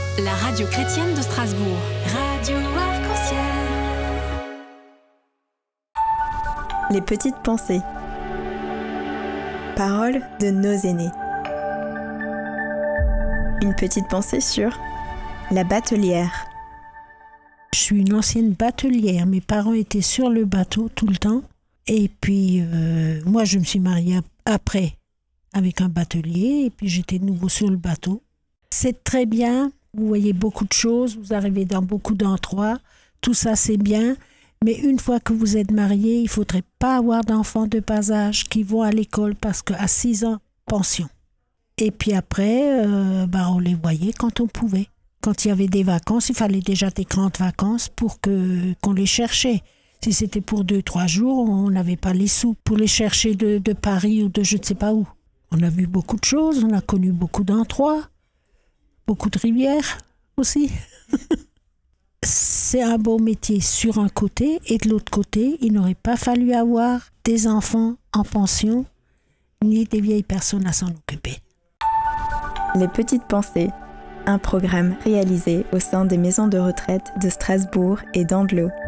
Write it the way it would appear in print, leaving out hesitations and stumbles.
La radio chrétienne de Strasbourg. Radio Arc-en-Ciel. Les petites pensées. Paroles de nos aînés. Une petite pensée sur la batelière. Je suis une ancienne batelière. Mes parents étaient sur le bateau tout le temps. Et puis, moi, je me suis mariée après avec un batelier. Et puis, j'étais de nouveau sur le bateau. C'est très bien. Vous voyez beaucoup de choses. Vous arrivez dans beaucoup d'endroits. Tout ça, c'est bien. Mais une fois que vous êtes mariés, il ne faudrait pas avoir d'enfants de bas âge qui vont à l'école parce qu'à 6 ans, pension. Et puis après, on les voyait quand on pouvait. Quand il y avait des vacances, il fallait déjà des grandes vacances pour qu'on les cherchait. Si c'était pour 2-3 jours, on n'avait pas les sous pour les chercher de Paris ou de je ne sais pas où. On a vu beaucoup de choses, on a connu beaucoup d'endroits, beaucoup de rivières aussi. C'est un beau métier sur un côté et de l'autre côté, il n'aurait pas fallu avoir des enfants en pension ni des vieilles personnes à s'en occuper. Les petites pensées, un programme réalisé au sein des maisons de retraite de Strasbourg et d'Andelot.